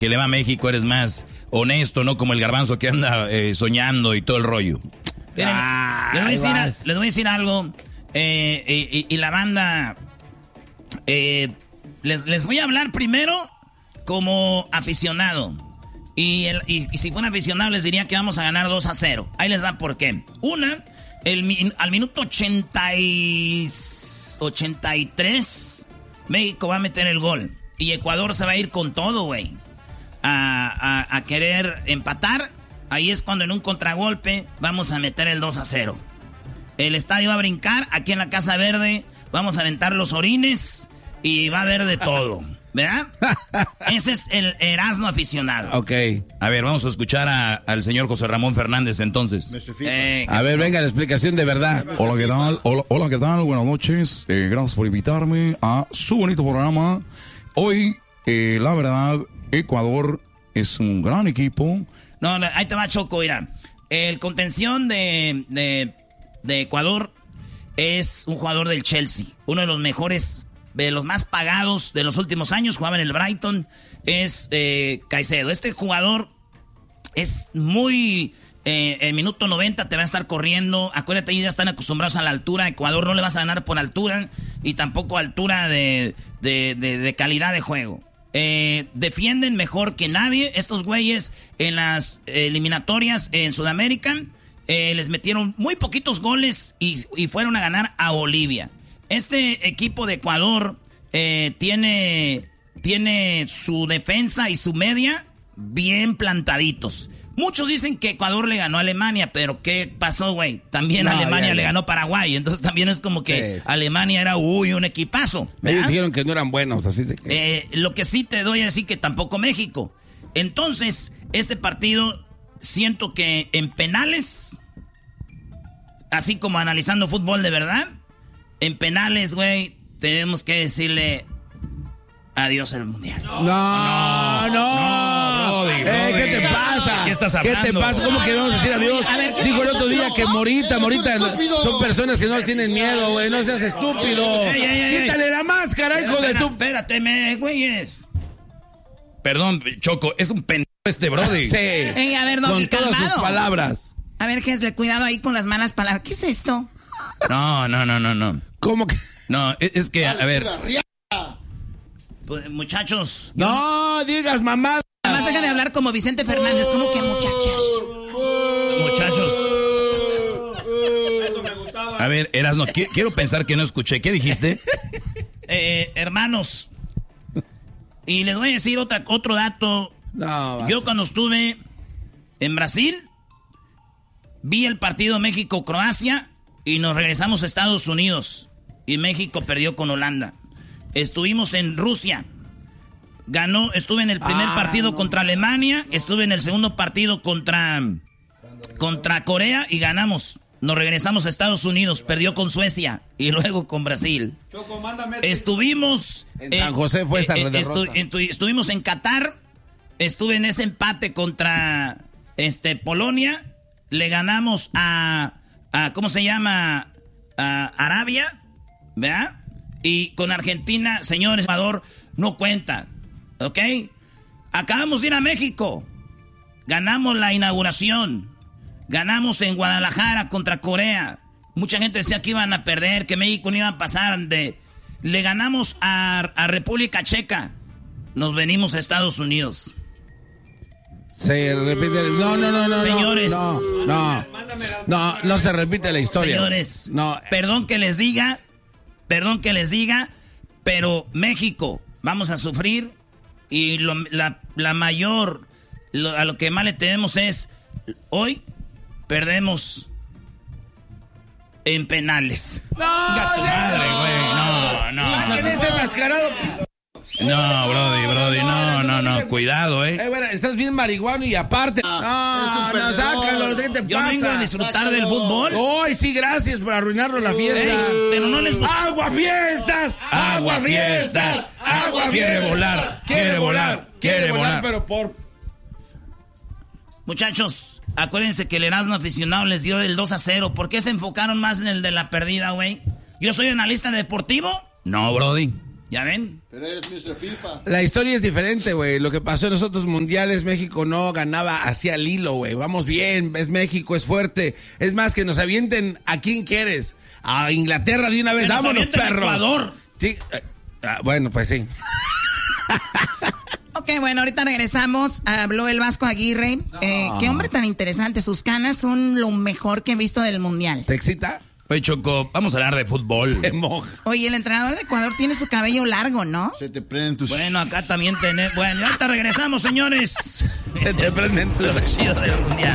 que le va a México eres más honesto, no como el Garbanzo que anda soñando y todo el rollo. Miren, les voy a decir algo. Y la banda... les voy a hablar primero como aficionado. Y si fuera aficionado les diría que vamos a ganar 2-0. Ahí les da por qué. Al minuto 83, México va a meter el gol. Y Ecuador se va a ir con todo, güey. A querer empatar. Ahí es cuando en un contragolpe vamos a meter el 2-0. El estadio va a brincar. Aquí en la Casa Verde vamos a aventar los orines. Y va a haber de todo, ¿verdad? Ese es el Erasmo aficionado. Ok. A ver, vamos a escuchar al señor José Ramón Fernández entonces. A ver, venga la explicación de verdad. Hola, ¿qué tal? Hola, ¿qué tal? Buenas noches. Gracias por invitarme a su bonito programa. Hoy, la verdad, Ecuador es un gran equipo. No, ahí te va, Choco, mira. El contención de Ecuador es un jugador del Chelsea. Uno de los mejores... de los más pagados de los últimos años, jugaba en el Brighton, es Caicedo. Este jugador es muy... en minuto 90 te va a estar corriendo. Acuérdate, ellos ya están acostumbrados a la altura. Ecuador no le vas a ganar por altura y tampoco altura de calidad de juego. Defienden mejor que nadie. Estos güeyes en las eliminatorias en Sudamérica les metieron muy poquitos goles y fueron a ganar a Bolivia. Este equipo de Ecuador tiene su defensa y su media bien plantaditos. Muchos dicen que Ecuador le ganó a Alemania, pero ¿qué pasó, güey? También Alemania le ganó a Paraguay, entonces también es como que sí. Alemania era, un equipazo, ¿verdad? Ellos dijeron que no eran buenos, así de que... lo que sí te doy a decir que tampoco México. Entonces, este partido siento que en penales, así como analizando fútbol de verdad, en penales, güey, tenemos que decirle adiós al mundial. No. Brody. ¿Qué te pasa? ¿Qué estás hablando? ¿Qué te pasa? ¿Cómo que vamos a decir adiós? A ver, dijo el otro día que Morita son personas que no tienen miedo, güey. No seas estúpido. Quítale la máscara, hijo de tu... Espérate, güeyes. Perdón, Choco, es un pendejo este Brody. Sí. A ver, Doggy, con todas sus palabras. A ver, Gesle, cuidado ahí con las malas palabras. ¿Qué es esto? No. ¿Cómo que? No, es que, a ver. Pues, muchachos. No digas mamá. Además, deja de hablar como Vicente Fernández, como que muchachos. Muchachos. Eso me gustaba. A ver, Erasno, quiero pensar que no escuché. ¿Qué dijiste? Hermanos. Y les voy a decir otro dato. No, yo cuando estuve en Brasil, vi el partido México-Croacia y nos regresamos a Estados Unidos. Y México perdió con Holanda. Estuvimos en Rusia. Estuve en el primer partido contra Alemania. Estuve en el segundo partido contra Corea y ganamos. Nos regresamos a Estados Unidos. Perdió con Suecia y luego con Brasil. Choco, mándame. Estuvimos en San José fue esta derrota. Estuvimos en Qatar. Estuve en ese empate contra Polonia. Le ganamos a ¿cómo se llama? A Arabia, ¿verdad? Y con Argentina, señor Salvador, no cuenta, ¿ok? Acabamos de ir a México. Ganamos la inauguración. Ganamos en Guadalajara contra Corea. Mucha gente decía que iban a perder, que México no iba a pasar. Le ganamos a República Checa. Nos venimos a Estados Unidos. Se repite. No. Señores. No se repite la historia. Señores. No. Perdón que les diga, pero México, vamos a sufrir. Y la mayor, a lo que más le tenemos es, hoy perdemos en penales. No, madre, güey. No. Ese mascarado. No, Brody, no, cuidado, Bueno, estás bien marihuano y aparte. No, sácalo, ¿qué te pasa? Yo vengo a disfrutar del fútbol. Ay, sí, gracias por arruinarlo la fiesta. Pero no les gusta. ¡Agua fiestas! Quiere volar, pero por... Muchachos, acuérdense que el Erasmo aficionado les dio del 2-0. ¿Por qué se enfocaron más en el de la perdida, güey? ¿Yo soy analista deportivo? No, Brody. ¿Ya ven? Pero eres Mr. FIFA. La historia es diferente, güey. Lo que pasó en los otros mundiales, México no ganaba hacia el hilo, güey. Vamos bien, es México, es fuerte. Es más, que nos avienten a quién quieres. A Inglaterra de una vez, vámonos, perros. Ecuador. Sí, bueno, pues sí. Ok, bueno, ahorita regresamos. Habló el Vasco Aguirre. Qué hombre tan interesante. Sus canas son lo mejor que he visto del mundial. ¿Te excita? Oye, Choco, vamos a hablar de fútbol. Te moja. Oye, el entrenador de Ecuador tiene su cabello largo, ¿no? Se te prenden tus... Bueno, acá también tenemos... Bueno, y ahorita regresamos, señores. Se te prenden Lo chido del mundial.